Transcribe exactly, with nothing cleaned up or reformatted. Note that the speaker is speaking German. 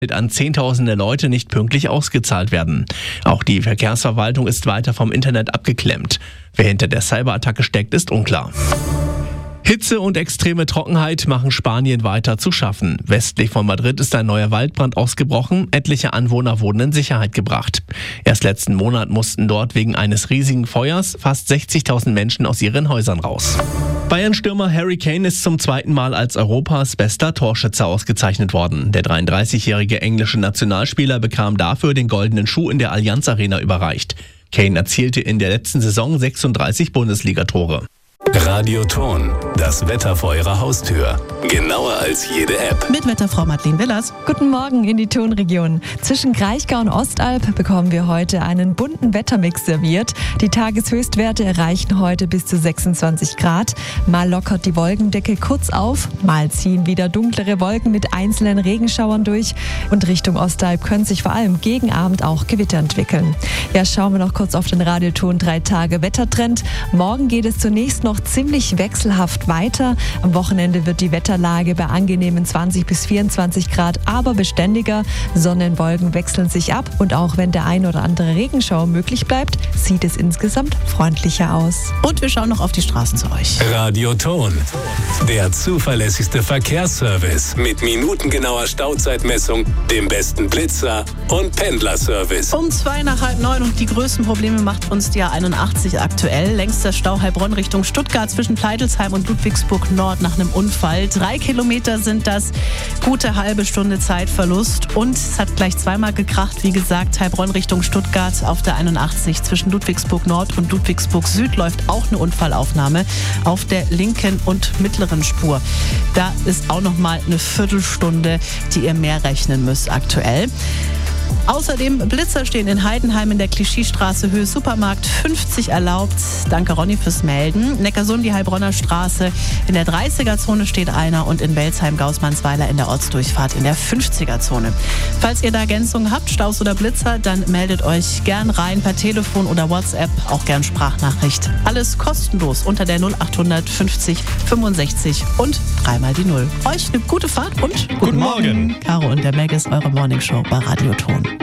an Zehntausende Leute nicht pünktlich ausgezahlt werden. Auch die Verkehrsverwaltung ist weiter vom Internet abgeklemmt. Wer hinter der Cyberattacke steckt, ist unklar. Hitze und extreme Trockenheit machen Spanien weiter zu schaffen. Westlich von Madrid ist ein neuer Waldbrand ausgebrochen. Etliche Anwohner wurden in Sicherheit gebracht. Erst letzten Monat mussten dort wegen eines riesigen Feuers fast sechzigtausend Menschen aus ihren Häusern raus. Bayern-Stürmer Harry Kane ist zum zweiten Mal als Europas bester Torschütze ausgezeichnet worden. Der dreiunddreißigjährige englische Nationalspieler bekam dafür den goldenen Schuh in der Allianz Arena überreicht. Kane erzielte in der letzten Saison sechsunddreißig Bundesligatore. Radioton, das Wetter vor Ihrer Haustür. Genauer als jede App. Mit Wetterfrau Madeleine Willers. Guten Morgen in die Tonregion. Zwischen Kraichgau und Ostalb bekommen wir heute einen bunten Wettermix serviert. Die Tageshöchstwerte erreichen heute bis zu sechsundzwanzig Grad. Mal lockert die Wolkendecke kurz auf, mal ziehen wieder dunklere Wolken mit einzelnen Regenschauern durch. Und Richtung Ostalb können sich vor allem gegen Abend auch Gewitter entwickeln. Ja, schauen wir noch kurz auf den Radioton drei Tage Wettertrend. Morgen geht es zunächst noch ziemlich wechselhaft weiter. Am Wochenende wird die Wetterlage bei angenehmen zwanzig bis vierundzwanzig Grad, aber beständiger. Sonne und Wolken wechseln sich ab und auch wenn der ein oder andere Regenschauer möglich bleibt, sieht es insgesamt freundlicher aus. Und wir schauen noch auf die Straßen zu euch. Radioton, der zuverlässigste Verkehrsservice mit minutengenauer Stauzeitmessung, dem besten Blitzer und Pendlerservice. Um zwei nach halb neun und die größten Probleme macht uns die A einundachtzig aktuell. Längster Stau Heilbronn Richtung Stuttgart zwischen Pleidelsheim und Ludwigsburg Nord nach einem Unfall. Drei Kilometer sind das, gute halbe Stunde Zeitverlust und es hat gleich zweimal gekracht. Wie gesagt, Heilbronn Richtung Stuttgart auf der einundachtzig zwischen Ludwigsburg Nord und Ludwigsburg Süd läuft auch eine Unfallaufnahme auf der linken und mittleren Spur. Da ist auch noch mal eine Viertelstunde, die ihr mehr rechnen müsst aktuell. Außerdem Blitzer stehen in Heidenheim in der Klischiestraße, Höhe Supermarkt fünfzig erlaubt. Danke Ronny fürs Melden. Neckarsulm, die Heilbronner Straße. In der dreißiger-Zone steht einer und in Belsheim-Gaußmannsweiler in der Ortsdurchfahrt in der fünfziger-Zone. Falls ihr da Ergänzungen habt, Staus oder Blitzer, dann meldet euch gern rein per Telefon oder WhatsApp, auch gern Sprachnachricht. Alles kostenlos unter der null achthundert fünfzig fünfundsechzig und dreimal die Null. Euch eine gute Fahrt und Guten Morgen. Caro und der Meg ist eure Morningshow bei Radioton.